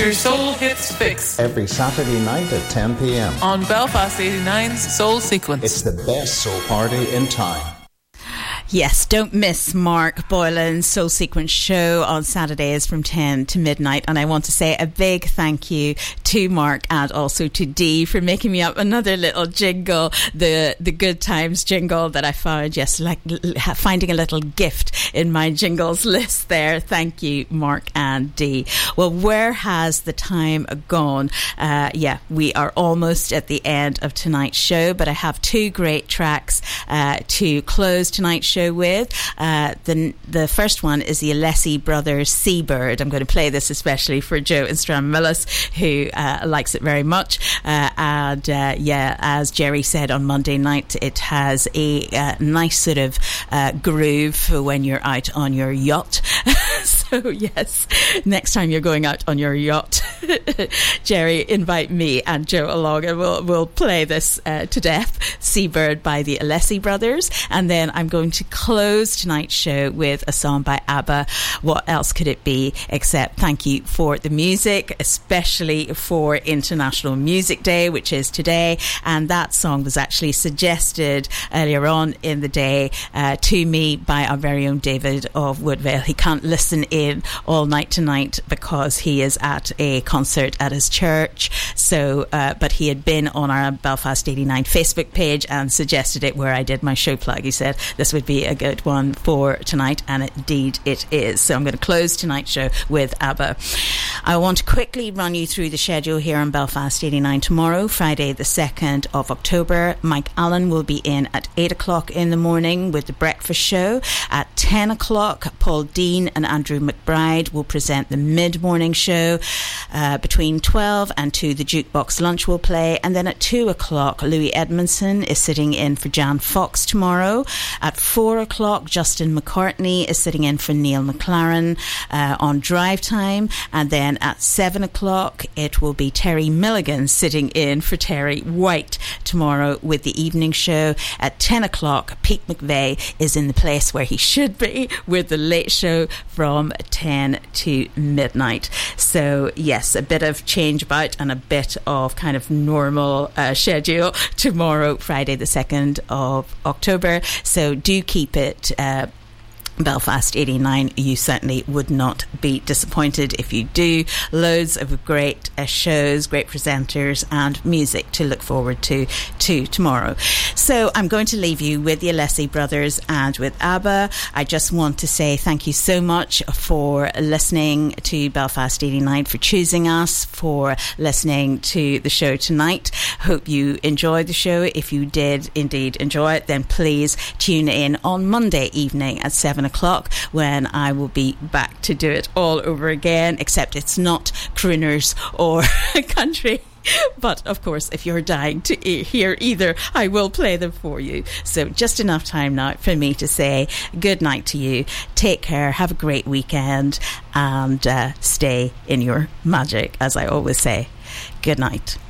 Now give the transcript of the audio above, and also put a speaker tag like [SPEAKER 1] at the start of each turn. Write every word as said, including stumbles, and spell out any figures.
[SPEAKER 1] your soul hits fix.
[SPEAKER 2] Every Saturday night at ten p.m.
[SPEAKER 1] on Belfast eighty-nine's Soul Sequence.
[SPEAKER 2] It's the best soul party in town.
[SPEAKER 3] Yes, don't miss Mark Boylan's Soul Sequence show on Saturdays from ten to midnight. And I want to say a big thank you to Mark and also to Dee for making me up another little jingle, the the Good Times jingle that I found. Yes, like finding a little gift in my jingles list there. Thank you, Mark and Dee. Well, where has the time gone? Uh, yeah, we are almost at the end of tonight's show, but I have two great tracks uh, to close tonight's show with. Uh, the the first one is the Alessi Brothers Seabird. I'm going to play this especially for Joe in Stranmillis, who uh, likes it very much. Uh, and uh, yeah, as Jerry said on Monday night, it has a uh, nice sort of uh, groove for when you're out on your yacht. So yes, next time you're going out on your yacht, Jerry, invite me and Joe along, and we'll we'll play this uh, to death. Seabird by the Alessi Brothers, and then I'm going to close tonight's show with a song by ABBA. What else could it be except thank you for the music, especially for International Music Day, which is today. And that song was actually suggested earlier on in the day uh, to me by our very own David of Woodvale. He can't listen in all night tonight because he is at a concert at his church. So, uh, but he had been on our Belfast eighty-nine Facebook page and suggested it where I did my show plug. He said this would be a good one for tonight, and indeed it is. So I'm going to close tonight's show with ABBA. I want to quickly run you through the schedule here on Belfast eighty-nine tomorrow, Friday the second of October. Mike Allen will be in at eight o'clock in the morning with the breakfast show. At ten o'clock, Paul Dean and Andrew McBride will present the mid-morning show. Uh, between twelve and two, the Jukebox Lunch will play, and then at two o'clock, Louis Edmondson is sitting in for Jan Fox tomorrow. At four o'clock, Justin McCartney is sitting in for Neil McLaren uh, on Drive Time, and then at seven o'clock, it will be Terry Milligan sitting in for Terry White tomorrow with the evening show. At ten o'clock, Pete McVeigh is in the place where he should be with the late show from ten to midnight. So yes, a bit of change about and a bit of kind of normal uh, schedule tomorrow, Friday the second of October. So do keep it uh, Belfast eighty-nine. You certainly would not be disappointed if you do. Loads of great uh, shows, great presenters and music to look forward to to tomorrow. So I'm going to leave you with the Alessi Brothers and with ABBA. I just want to say thank you so much for listening to Belfast eighty-nine, for choosing us, for listening to the show tonight. Hope you enjoyed the show. If you did indeed enjoy it, then please tune in on Monday evening at seven o'clock when I will be back to do it all over again, except it's not crooners or country. But of course, if you're dying to e- hear either, I will play them for you. So just enough time now for me to say good night to you. Take care, have a great weekend, and uh, stay in your magic, as I always say. Good night.